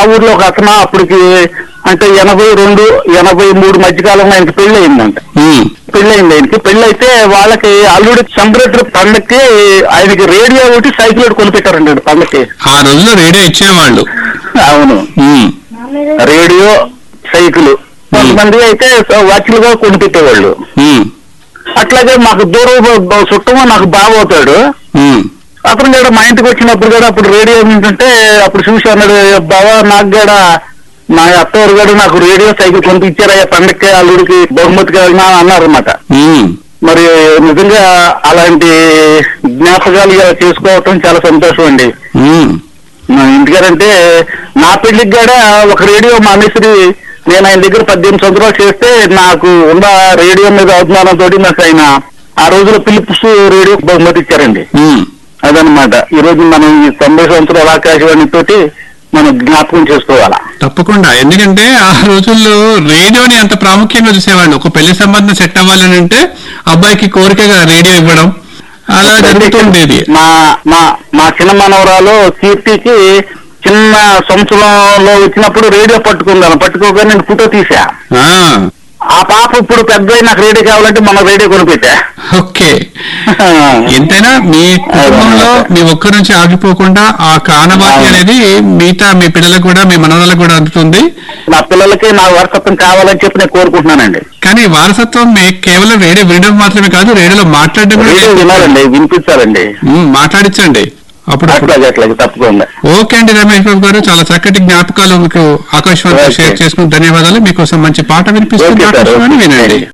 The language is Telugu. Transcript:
ఊర్లో ఒక అతను అప్పటికి అంటే 82, 83 మధ్యకాలంలో ఆయనకి పెళ్లి అయిందంట. పెళ్ళయింది ఆయనకి. పెళ్లి అయితే వాళ్ళకి అల్లుడి సంబరేటర్ పండక్కి ఆయనకి రేడియో ఒకటి సైకిల్ ఒకటి కొనిపెట్టారండి పండక్కి. ఆ రోజుల్లో రేడియో ఇచ్చేవాళ్ళు. అవును, రేడియో సైకిల్. కొంతమంది అయితే వాచ్లుగా కొనిపెట్టేవాళ్ళు. అట్లాగే మాకు దూరం చుట్టము నాకు బాగా అవుతాడు. అతను కూడా మా ఇంటికి వచ్చినప్పుడు కూడా అప్పుడు రేడియో ఏంటంటే అప్పుడు చూసి అన్నాడు, బాబా నాకు కూడా మా అత్తవారు కూడా నాకు రేడియో సైకిల్ కొనిపించారయ్యా పండక్కి అల్లుడికి బహుమతిగా అన్నారు అన్నమాట. మరి నిజంగా అలాంటి జ్ఞాపకాలు చేసుకోవటం చాలా సంతోషం అండి. మా ఇంటిగారంటే నా పెళ్లికి కూడా ఒక రేడియో మా మిస్త్రి నేను ఆయన దగ్గర 18 సంవత్సరాలు చేస్తే నాకు ఉన్న రేడియో మీద అభిమానంతో నాకు ఆయన ఆ రోజులో ఫిలిప్స్ రేడియో బహుమతి ఇచ్చారండి. అదనమాట ఈ రోజు మనం ఈ 90 సంవత్సరాల ఆకాశవాణి తోటి మనం జ్ఞాపకం చేసుకోవాలా. తప్పకుండా, ఎందుకంటే ఆ రోజుల్లో రేడియోని అంత ప్రాముఖ్యంగా చూసేవాళ్ళు. ఒక పెళ్లి సంబంధం సెట్ అవ్వాలని అంటే అబ్బాయికి కోరికగా రేడియో ఇవ్వడం అలా జరుగుతుండేది. మా చిన్న మనవరాలు కీర్తికి చిన్న సంవత్సరంలో వచ్చినప్పుడు రేడియో పట్టుకోగా నేను ఫోటో తీసా. ఆ పాప ఇప్పుడు పెద్ద నాకు రేడియో కావాలంటే మన రేడియో కొనిపెట్టా. ఓకే, ఎంతైనా మీ కుటుంబంలో మీ ఒక్కరి నుంచి ఆగిపోకుండా ఆ కానవాతి అనేది మిగతా మీ పిల్లలకు కూడా మీ మనవరాలకు కూడా అందుతుంది. నా పిల్లలకి నా వారసత్వం కావాలని చెప్పి నేను కోరుకుంటున్నానండి. కానీ వారసత్వం కేవలం రేడియో వినడం మాత్రమే కాదు, రేడియోలో మాట్లాడడం కూడా వినాలండి, వినిపించాలండి, మాట్లాడించండి అప్పుడు. తప్పకుండా. ఓకే అండి రమేష్ బాబు గారు, చాలా చక్కటి జ్ఞాపకాలు మీకు ఆకాశవాణితో షేర్ చేసుకుని ధన్యవాదాలు. మీకోసం మంచి పాట వినిపిస్తుంది, ఆకాశవాణి వినండి.